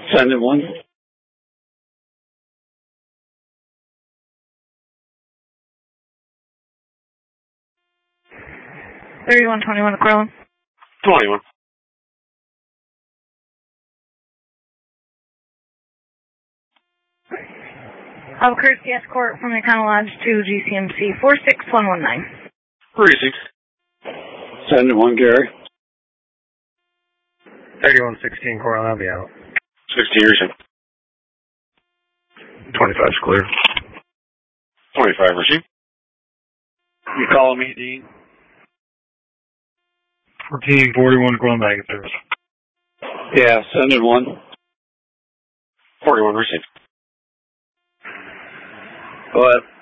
Send in one. 3121 to Corlin. 21. Albuquerque escort from Econo Lodge to GCMC 46119. Received. Send in one, Gary. 3116 Corlin, I'll be out. 16 received. 25's clear. 25 received. You calling me, Dean? 1441 Corlin baggage service. Yeah, send in one. 41 received. Go ahead.